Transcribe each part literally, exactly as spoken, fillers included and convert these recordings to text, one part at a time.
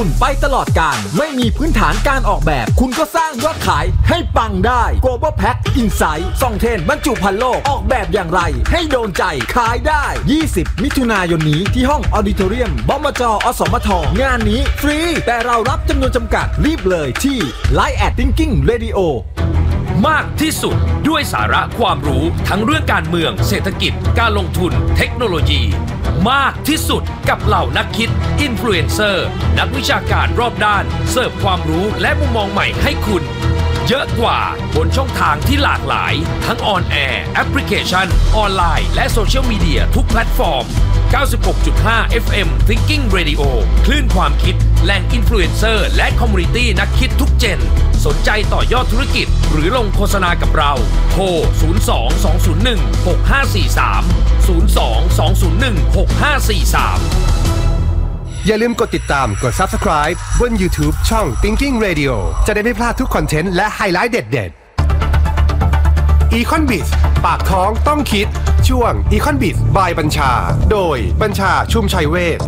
ไปตลอดการไม่มีพื้นฐานการออกแบบคุณก็สร้างยอดขายให้ปังได้ Global Pack Insight ส่องเทรนด์บรรจุภัณฑ์โลกออกแบบอย่างไรให้โดนใจขายได้ยี่สิบมิถุนายนนี้ที่ห้องออดิโทเรียมบมจ.อสมทงานนี้ฟรีแต่เรารับจำนวนจำกัดรีบเลยที่ ไลน์ แอท Thinking Radio มากที่สุดด้วยสาระความรู้ทั้งเรื่องการเมืองเศรษฐกิจการลงทุนเทคโนโลยีมากที่สุดกับเหล่านักคิดอินฟลูเอนเซอร์นักวิชาการรอบด้านเสิร์ฟความรู้และมุมมองใหม่ให้คุณเยอะกว่าบนช่องทางที่หลากหลายทั้งออนแอร์แอปพลิเคชันออนไลน์และโซเชียลมีเดียทุกแพลตฟอร์ม เก้าสิบหกจุดห้า เอฟ เอ็ม Thinking Radio คลื่นความคิดแหล่งอินฟลูเอนเซอร์และคอมมูนิตี้นักคิดทุกเจนสนใจต่อยอดธุรกิจหรือลงโฆษณากับเราโทรศูนย์ สอง สอง ศูนย์ หนึ่ง หก ห้า สี่ สาม ศูนย์ สอง สอง ศูนย์ หนึ่ง หก ห้า สี่ สามอย่าลืมกดติดตามกด Subscribe บน YouTube ช่อง Thinking Radio จะได้ไม่พลาดทุกคอนเทนต์และไฮไลท์เด็ดๆ Econ Biz ปากท้องต้องคิดช่วง Econ Biz by บัญชาโดยบัญชาชุมชัยเวช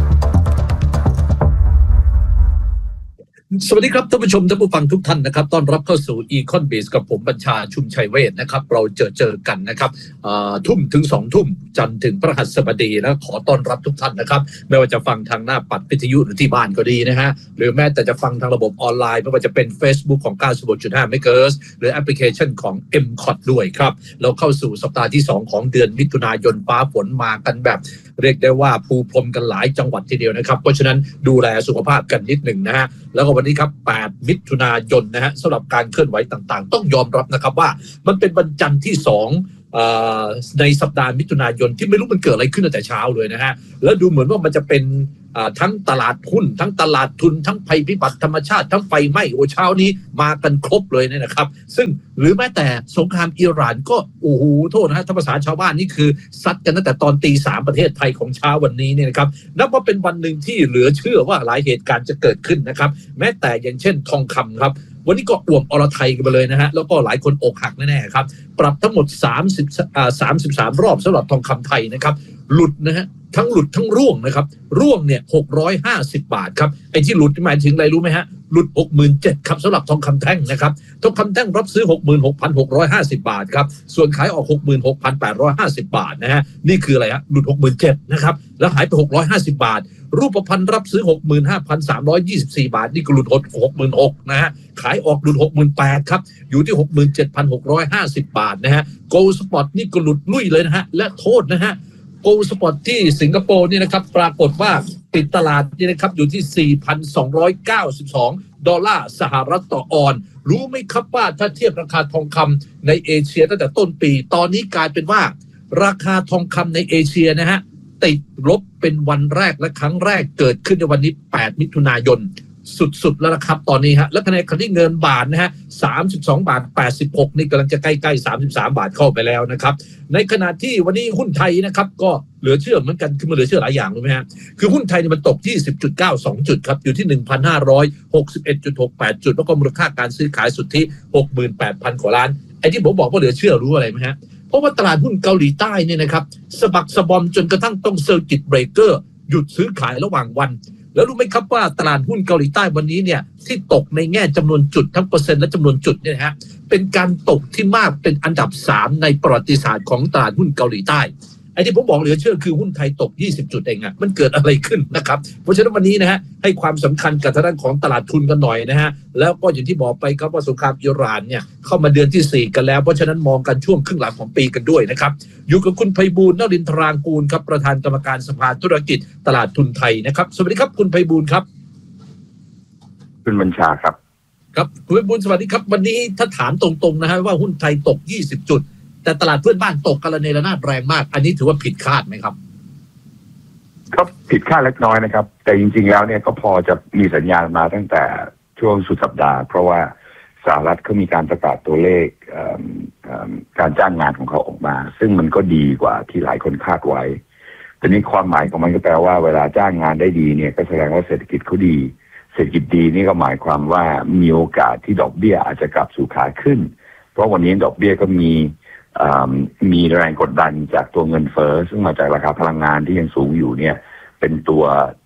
สวัสดีครับท่านผู้ชมท่านผู้ฟังทุกท่านนะครับต้อนรับเข้าสู่ Econ Biz กับผมบัญชาชุมชัยเวชนะครับเราเจอเจอกันนะครับทุ่มถึงสองทุ่มจันทร์ถึงพฤหัสบดีแล้วขอต้อนรับทุกท่านนะครับไม่ว่าจะฟังทางหน้าปัดวิทยุหรือที่บ้านก็ดีนะฮะหรือแม้แต่จะฟังทางระบบออนไลน์ไม่ว่าจะเป็น Facebook ของ เก้าสิบหกจุดห้า เมกะเฮิรตซ์ หรือแอปพลิเคชันของ เอ็ม คอท ด้วยครับเราเข้าสู่สัปดาห์ที่สองของเดือนมิถุนายนฟ้าฝนมากันแบบเรียกได้ว่าปูพรมกันหลายจังหวัดทีเดียวนะครับเพราะฉะนั้นดูแลสุขภาพกันนิดหนึ่งนะฮะแล้วก็วันนี้ครับแปดมิถุนายนนะฮะสำหรับการเคลื่อนไหวต่างๆต้องยอมรับนะครับว่ามันเป็นวันจันทร์ที่สองในสัปดาห์มิถุนายนที่ไม่รู้มันเกิดอะไรขึ้นตั้งแต่เช้าเลยนะฮะแล้วดูเหมือนว่ามันจะเป็นทั้งตลาดหุ้นทั้งตลาดทุนทั้งภัยพิบัติธรรมชาติทั้งไฟไหม้โอ้เช้านี้มากันครบเลยเนี่ยนะครับซึ่งหรือแม้แต่สงครามอิหร่านก็โอ้โหโทษนะฮะถ้าภาษาชาวบ้านนี่คือซัดกันตั้งแต่ตอนตีสามประเทศไทยของเช้าวันนี้เนี่ยนะครับนับว่าเป็นวันหนึ่งที่เหลือเชื่อว่าหลายเหตุการณ์จะเกิดขึ้นนะครับแม้แต่อย่างเช่นทองคำครับวันนี้ก็อ่วมอรไทยกันไปเลยนะฮะแล้วก็หลายคนอกหักแน่ๆครับปรับทั้งหมดสามสิบอ่าสามสิบสามรอบสำหรับทองคำไทยนะครับหลุดนะฮะทั้งหลุดทั้งร่วงนะครับร่วงเนี่ยหกร้อยห้าสิบบาทครับไอ้ที่หลุดหมายถึงอะไรรู้ไหมฮะหลุด หกหมื่นเจ็ดพัน ครับสำหรับทองคำแท่งนะครับทองคำแท่งรับซื้อ หกหมื่นหกพันหกร้อยห้าสิบบาทครับส่วนขายออก หกหมื่นหกพันแปดร้อยห้าสิบบาทนะฮะนี่คืออะไรฮะหลุด หกหมื่นเจ็ดพัน นะครับแล้วหายไปหกร้อยห้าสิบบาทรูปพรรณรับซื้อ หกหมื่นห้าพันสามร้อยยี่สิบสี่บาทนี่ก็หลุด หกหมื่นหกพัน นะฮะขายออกหลุด หกหมื่นแปดพัน ครับอยู่ที่ หกหมื่นเจ็ดพันหกร้อยห้าสิบบาทนะฮะ Gold Spot นี่ก็หลุดลุ่ยเลยนะฮะและโทษนะฮะGold Spot ที่สิงคโปร์นี่นะครับปรากฏว่าปิดตลาดนี่นะครับอยู่ที่ สี่พันสองร้อยเก้าสิบสองดอลลาร์สหรัฐต่อออนซ์รู้ไหมครับว่าถ้าเทียบราคาทองคำในเอเชียตั้งแต่ต้นปีตอนนี้กลายเป็นว่าราคาทองคำในเอเชียนะฮะติดลบเป็นวันแรกและครั้งแรกเกิดขึ้นในวันนี้แปดมิถุนายนสุดๆแล้วนะครับตอนนี้ฮะและขณะที่เงินบาทนะฮะสามสิบสองบาทแปดสิบหกนี่กำลังจะใกล้ๆสามสิบสามบาทเข้าไปแล้วนะครับในขณะที่วันนี้หุ้นไทยนะครับก็เหลือเชื่อเหมือนกันคือมันเหลือเชื่อหลายอย่างรู้ไหมฮะคือหุ้นไทยเนี่ยมันตก ยี่สิบจุดเก้าสอง จุดครับอยู่ที่ หนึ่งพันห้าร้อยหกสิบเอ็ดจุดหกแปด จุดแล้วก็มูลค่าการซื้อขายสุทธิ หกหมื่นแปดพัน กว่าล้านไอ้ที่ผมบอกว่าเหลือเชื่อรู้อะไรไหมฮะเพราะว่าตลาดหุ้นเกาหลีใต้เนี่ยนะครับสะบักสะบอมจนกระทั่งต้องเซอร์กิตเบรกเกอร์หยุดซื้อขายระหว่างวันแล้วรู้ไหมครับว่าตลาดหุ้นเกาหลีใต้วันนี้เนี่ยที่ตกในแง่จำนวนจุดทั้งเปอร์เซ็นต์และจำนวนจุดเนี่ยฮะเป็นการตกที่มากเป็นอันดับสามในประวัติศาสตร์ของตลาดหุ้นเกาหลีใต้ไอ้ที่ผมบอกเหลือเชื่อคือหุ้นไทยตกยี่สิบจุดเองอ่ะมันเกิดอะไรขึ้นนะครับเพราะฉะนั้นวันนี้นะฮะให้ความสำคัญกับทางด้านของตลาดทุนกันหน่อยนะฮะแล้วก็อย่างที่บอกไปครับว่าสงครามอิหร่านเนี่ยเข้ามาเดือนที่สี่กันแล้วเพราะฉะนั้นมองกันช่วงครึ่งหลังของปีกันด้วยนะครับอยู่กับคุณไพบูลย์ นรินทรางกูลครับประธานกรรมการสภาธุรกิจตลาดทุนไทยนะครับสวัสดีครับคุณไพบูลย์ครับคุณบัญชาครับครับคุณไพบูลย์สวัสดีครับวันนี้ถ้าถามตรงๆนะฮะว่าหุ้นไทยตกยี่สิบจุดแต่ตลาดเพื่อนบ้านตกกระเนระนาดแรงมากอันนี้ถือว่าผิดคาดไหมครับก็ผิดคาดเล็กน้อยนะครับแต่จริงๆแล้วเนี่ยก็พอจะมีสัญญาณมาตั้งแต่ช่วงสุดสัปดาห์เพราะว่าสหรัฐเขามีการประกาศตัวเลขการจ้างงานของเขาออกมาซึ่งมันก็ดีกว่าที่หลายคนคาดไว้แต่นี้ความหมายของมันก็แปลว่าเวลาจ้างงานได้ดีเนี่ยก็แสดงว่าเศรษฐกิจเขาดีเศรษฐกิจดีนี่ก็หมายความว่ามีโอกาสที่ดอกเบี้ยอาจจะกลับสู่ขาขึ้นเพราะวันนี้ดอกเบี้ยก็มีมีแรงกดดันจากตัวเงินเฟ้อซึ่งมาจากราคาพลังงานที่ยังสูงอยู่เนี่ยเป็นตัว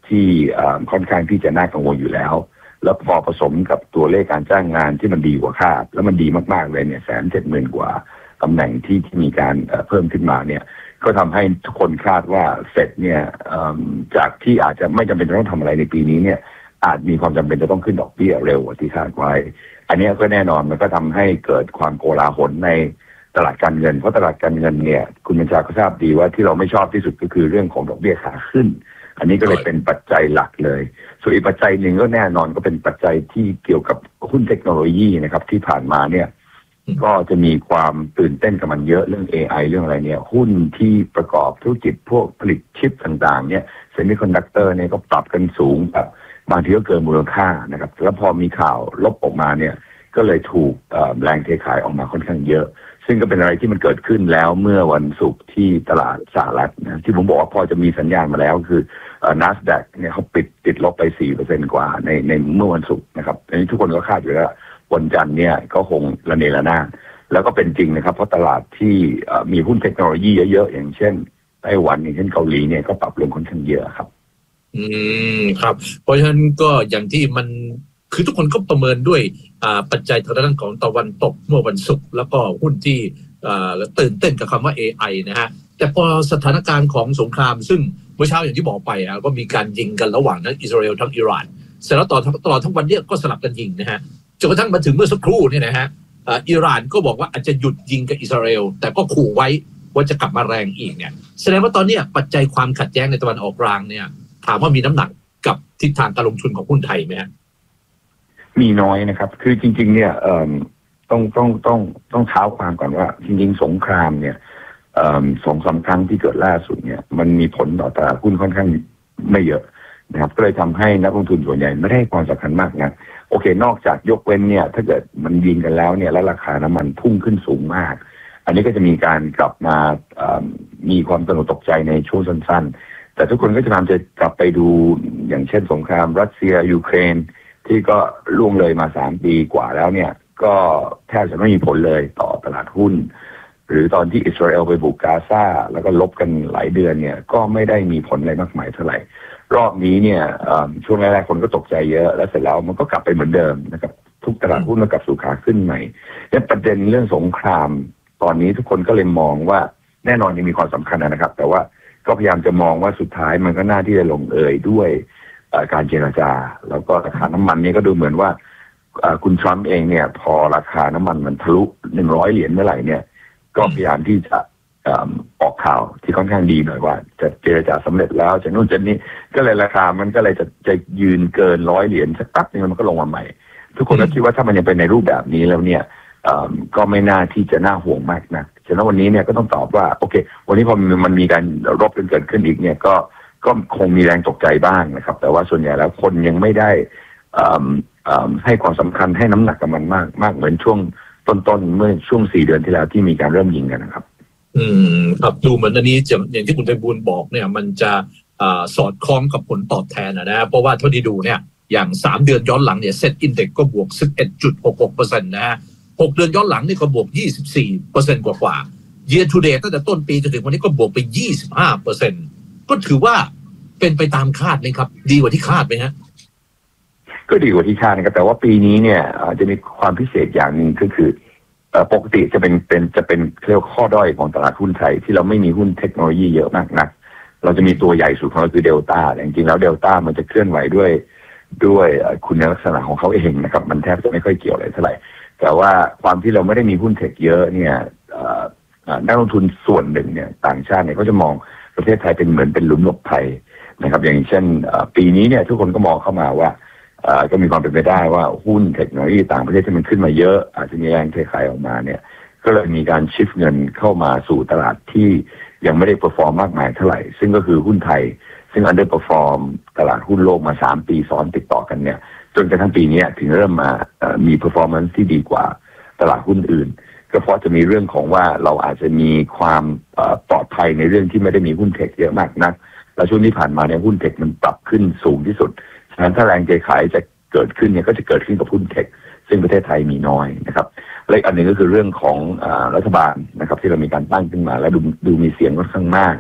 ที่ค่อนข้างที่จะน่ากังวลอยู่แล้วแล้วพอผสมกับตัวเลขการจ้างงานที่มันดีกว่าคาดแล้วมันดีมากๆเลยเนี่ยแสนเจ็ดหมื่นกว่าตำแหน่งที่ที่มีการเพิ่มขึ้นมาเนี่ยก็ทำให้ทุกคนคาดว่าเฟดเนี่ยจากที่อาจจะไม่จำเป็นต้องทำอะไรในปีนี้เนี่ยอาจมีความจำเป็นจะต้องขึ้นดอกเบี้ยเร็วกว่าที่คาดไว้อันนี้ก็แน่นอนมันก็ทำให้เกิดความโกลาหลในตลาดการเงินเพราะตลาดการเงินเนี่ยคุณบัญชาก็ทราบดีว่าที่เราไม่ชอบที่สุดก็คือเรื่องของดอกเบี้ยขาขึ้นอันนี้ก็เลยเป็นปัจจัยหลักเลยส่วนอีกปัจจัยหนึ่งก็แน่นอนก็เป็นปัจจัยที่เกี่ยวกับหุ้นเทคโนโลยีนะครับที่ผ่านมาเนี่ยก็จะมีความตื่นเต้นกับมันเยอะเรื่อง เอ ไอ เรื่องอะไรเนี่ยหุ้นที่ประกอบธุรกิจพวกผลิตชิปต่างๆเนี่ยเซมิคอนดักเตอร์เนี่ยก็ปรับกันสูงแบบบางทีก็เกินมูลค่านะครับแล้วพอมีข่าวลบออกมาเนี่ยก็เลยถูกแรงเทขายออกมาค่อนข้างเยอะซึ่งก็เป็นอะไรที่มันเกิดขึ้นแล้วเมื่อวันศุกร์ที่ตลาดสหรัฐนะที่ผมบอกว่าพอจะมีสัญญาณมาแล้วคือ NASDAQ เนี่ยเขาปิดติดลบไป สี่เปอร์เซ็นต์ กว่าในในเมื่อวันศุกร์นะครับอันนี้ทุกคนก็คาดอยู่แล้ววันจันทร์เนี่ยก็คงระเนระนาดแล้วก็เป็นจริงนะครับเพราะตลาดที่มีหุ้นเทคโนโลยีเยอะๆอย่างเช่นไต้หวันอย่างเช่นเกาหลีเนี่ยก็ปรับลงค่อนข้างเยอะครับอืมครับเพราะฉะนั้นก็อย่างที่มันคือทุกคนก็ประเมินด้วยปัจจัยทางด้านของตะวันตกเมื่อวันศุกร์แล้วก็หุ้นที่ตื่นเต้นกับคำว่า เอ ไอ นะฮะแต่พอสถานการณ์ของสงครามซึ่งเมื่อเช้าอย่างที่บอกไปอ่ะก็มีการยิงกันระหว่างทั้งอิสราเอลทั้งอิหร่านเสร็จแล้วต่อตลอดทั้งวันเนี่ยก็สลับกันยิงนะฮะจนกระทั่งมาถึงเมื่อสักครู่เนี่ยนะฮะอิหร่านก็บอกว่าอาจจะหยุดยิงกับอิสราเอลแต่ก็ขู่ไว้ว่าจะกลับมาแรงอีกเนี่ยแสดงว่าตอนนี้ปัจจัยความขัดแย้งในตะวันออกกลางเนี่ยถามว่ามีน้ำหนักกับทิศทางการลงทุนของหุ้นไทยไหมฮะมีน้อยนะครับคือจริงๆเนี่ยต้องต้องต้องต้องเท้าความก่อนว่าจริงๆสงครามเนี่ยสองสามครั้งที่เกิดล่าสุดเนี่ยมันมีผลต่อตลาดหุ้นค่อนข้างไม่เยอะนะครับก็เลยทำให้นักลงทุนส่วนใหญ่ไม่ได้ให้ความสำคัญมากนะโอเคนอกจากยกเว้นเนี่ยถ้าเกิดมันยิงกันแล้วเนี่ยแล้วราคาน้ำมันพุ่งขึ้นสูงมากอันนี้ก็จะมีการกลับมามีความตระหนกตกใจในช่วงสั้นๆแต่ทุกคนก็จะพยายามจะกลับไปดูอย่างเช่นสงครามรัสเซียยูเครนที่ก็ล่วงเลยมาสามปีกว่าแล้วเนี่ยก็แทบจะไม่มีผลเลยต่อตลาดหุ้นหรือตอนที่อิสราเอลไปบุกกาซาแล้วก็ลบกันหลายเดือนเนี่ยก็ไม่ได้มีผลอะไรมากมายเท่าไหร่รอบนี้เนี่ยช่วงแรกๆคนก็ตกใจเยอะแล้วเสร็จแล้วมันก็กลับไปเหมือนเดิมนะครับทุกตลาดหุ้นก็กลับสู่ขาขึ้นใหม่และประเด็นเรื่องสงครามตอนนี้ทุกคนก็เลยมองว่าแน่นอนยังมีความสำคัญนะครับแต่ว่าก็พยายามจะมองว่าสุดท้ายมันก็น่าที่จะลงเอยด้วยการเจรจาแล้วก็ราคาน้ำมันนี่ก็ดูเหมือนว่าคุณทรัมป์เองเนี่ยพอราคาน้ำมันมันทะลุหนึ่งร้อยเหรียญเมื่อไหร่เนี่ยก็พยายามที่จะออกข่าวที่ค่อนข้างดีหน่อยว่าจะเจรจาสำเร็จแล้วจะนู่นจะนี่ก็เลยราคามันก็เลยจะจะยืนเกินร้อยเหรียญสักแป๊บนึงมันก็ลงมาใหม่ทุกคนก็คิดว่าถ้ามันยังเป็นในรูปแบบนี้แล้วเนี่ยก็ไม่น่าที่จะน่าห่วงมากนะฉะนั้นวันนี้เนี่ยก็ต้องตอบว่าโอเควันนี้พอมันมีการรบกันเกิดขึ้นอีกเนี่ยก็ก็คงมีแรงตกใจบ้างนะครับแต่ว่าส่วนใหญ่แล้วคนยังไม่ได้ให้ความสำคัญให้น้ำหนักกับมันมากมากเหมือนช่วงต้นๆเมื่อช่วงสี่เดือนที่แล้วที่มีการเริ่มยิงกันนะครับอืมครับดูเหมือนอันนี้อย่างที่คุณไพบูลย์บอกเนี่ยมันจะสอดคล้องกับผลตอบแทนนะเพราะว่าเท่าที่ดูเนี่ยอย่างสามเดือนย้อนหลังเนี่ยเซ็ตอินเด็กซ์ก็บวก สิบเอ็ดจุดหกหกเปอร์เซ็นต์ นะฮะหกเดือนย้อนหลังนี่ก็บวก ยี่สิบสี่เปอร์เซ็นต์ กว่าๆ year to date ตั้งแต่ต้นปีจนถึงวันนี้ก็บวกไป ยี่สิบห้าเปอร์เซ็นต์ ก็ถือว่าเป็นไปตามคาดเลยครับดีกว่าที่คาดไหมฮะก็ดีกว่าที่คาดนะครับแต่ว่าปีนี้เนี่ยจะมีความพิเศษอย่างหนึ่งก็คือปกติจะเป็นเป็นจะเป็นเรียกข้อด้อยของตลาดหุ้นไทยที่เราไม่มีหุ้นเทคโนโลยีเยอะมากนักเราจะมีตัวใหญ่สุดของเราคือเดลต้าแต่จริงๆแล้วเดลต้ามันจะเคลื่อนไหวด้วยด้วยคุณลักษณะของเขาเองนะครับมันแทบจะไม่ค่อยเกี่ยวอะไรเท่าไหร่แต่ว่าความที่เราไม่ได้มีหุ้นเทคเยอะเนี่ยนักลงทุนส่วนหนึ่งเนี่ยต่างชาติเนี่ยก็จะมองประเทศไทยเป็นเหมือนเป็นหลุมหลบภัยนะครับอย่างเช่นปีนี้เนี่ยทุกคนก็มองเข้ามาว่าก็มีความเป็นไปได้ว่าหุ้นเทคโนโลยีต่างประเทศที่มันขึ้นมาเยอะอาจจะมีแรงเทขายออกมาเนี่ยก็เลยมีการชิฟเงินเข้ามาสู่ตลาดที่ยังไม่ได้เปอร์ฟอร์มมากมายเท่าไหร่ซึ่งก็คือหุ้นไทยซึ่งอันเดอร์เปอร์ฟอร์มตลาดหุ้นโลกมาสามปีซ้อนติดต่อกันเนี่ยจนกระทั่งปีนี้ถึงเริ่มมามีเพอร์ฟอร์แมนซ์ที่ดีกว่าตลาดหุ้นอื่นก็เพราะจะมีเรื่องของว่าเราอาจจะมีความปลอดภัยในเรื่องที่ไม่ได้มีหุ้นเทคเยอะมากนักแล้วช่วงที่ผ่านมาเนี่ยหุ้นเทคมันปรับขึ้นสูงที่สุดฉะนั้นถ้าแรงเทขายจะเกิดขึ้นเนี่ยก็จะเกิดขึ้นกับหุ้นเทคซึ่งประเทศไทยมีน้อยนะครับและอีกอันหนึ่งก็คือเรื่องของอ่ารัฐบาลนะครับที่เรามีการตั้งขึ้นมาและดูดูมีเสียงค่อนข้างมาก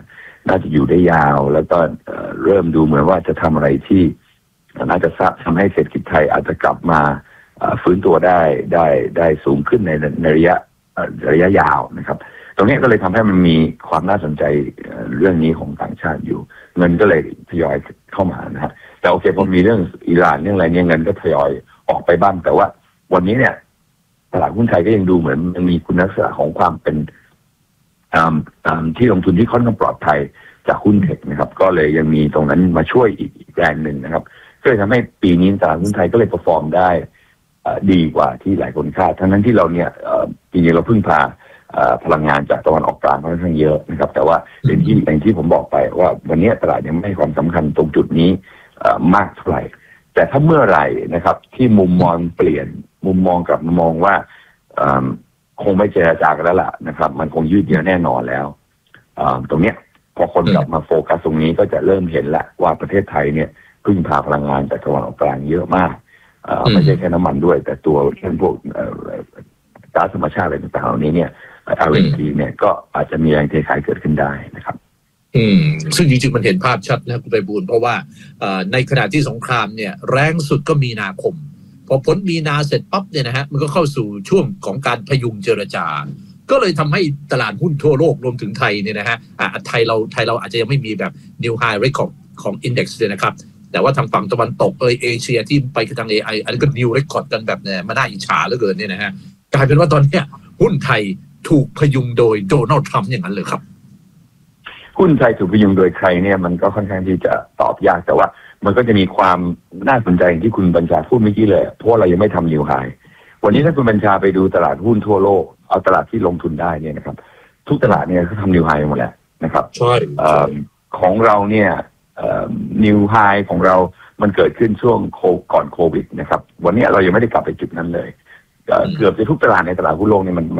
น่าจะอยู่ได้ยาวแล้วก็เริ่มดูเหมือนว่าจะทำอะไรที่น่าจะทำให้เศรษฐกิจไทยอาจจะกลับมาฟื้นตัวได้ได้ได้สูงขึ้นในในระยะระยะยาวนะครับตรงนี้ก็เลยทำให้มันมีความน่าสนใจเรื่องนี้ของต่างชาติอยู่เงินก็เลยทยอยเข้ามานะครับแต่โอเคพอมีเรื่องอิหร่านเรื่องอะไรเนี่ยเงินก็ทยอยออกไปบ้างแต่ว่าวันนี้เนี่ยตลาดหุ้นไทยก็ยังดูเหมือนมันมีคุณลักษณะของความเป็นที่ลงทุนที่ค่อนข้างปลอดภัยจากหุ้นเทคนะครับก็เลยยังมีตรงนั้นมาช่วยอีกแรงหนึ่งนะครับก็เลยทำให้ปีนี้ตลาดหุ้นไทยก็เลยเปอร์ฟอร์มได้ดีกว่าที่หลายคนคาดทั้งนั้นที่เราเนี่ยจริงๆเราพึ่งพาพลังงานจากตะวันออกกลางค่อนข้างเยอะนะครับแต่ว่าอย่างที่อย่างที่ผมบอกไปว่าวันนี้ตลาดยังไม่ให้ความสำคัญตรงจุดนี้มากเท่าไหร่แต่ถ้าเมื่อไหร่นะครับที่มุมมองเปลี่ยนมุมมองกลับมามองว่าคงไม่เจรจากันแล้วล่ะนะครับมันคงยืดเยื้อแน่นอนแล้วตรงเนี้ยพอคนกลับมาโฟกัสตรงนี้ก็จะเริ่มเห็นละว่าประเทศไทยเนี่ยพึ่งพาพลังงานจากตะวันออกกลางเยอะมากไม่ใช่แค่น้ำมันด้วยแต่ตัวเช่นพวกก๊าซธรรมชาติอะไรต่างๆเหล่านี้เนี่ย แอล เอ็น จี เนี่ยก็อาจจะมีแรงเทขายเกิดขึ้นได้นะครับอืมซึ่งจริงๆมันเห็นภาพชัดนะคุณไพบูลย์เพราะว่าในขณะที่สงครามเนี่ยแรงสุดก็มีนาคมพอพ้นมีนาเสร็จปั๊บเนี่ยนะฮะมันก็เข้าสู่ช่วงของการพยุงเจรจาก็เลยทำให้ตลาดหุ้นทั่วโลกรวมถึงไทยเนี่ยนะฮะอ่าไทยเราไทยเราอาจจะยังไม่มีแบบ New High Record ของ Index เลยนะครับแต่ว่าทางฝั่งตะวันตกเอยเอเชียที่ไปทาง เอ ไอ อันนี้ก็ New Record กันแบบเนี่ยมันน่าอิจฉาเหลือเกินเนี่ยนะฮะกลายเป็นว่าตอนนี้หุ้นไทยถูกพยุงโดยโดนัลด์ทรัมป์อย่างนั้นเลยครับหุ้นไทยถูกพยุงโดยใครเนี่ยมันก็ค่อนข้างที่จะตอบยากแต่ว่ามันก็จะมีความน่าสนใจอย่างที่คุณบัญชาพูดเมื่อกี้เลยเพราะเรายังไม่ทำนิวไฮวันนี้ถ้าคุณบัญชาไปดูตลาดหุ้นทั่วโลกเอาตลาดที่ลงทุนได้เนี่ยนะครับทุกตลาดเนี่ยเขาทำนิวไฮหมดแล้วนะครับใช่ของเราเนี่ยนิวไฮของเรามันเกิดขึ้นช่วงก่อนโควิดนะครับวันนี้เรายังไม่ได้กลับไปจุดนั้นเลยเกือบจะทุกตลาดในตลาดหุ้นโลกเนี่ยมัน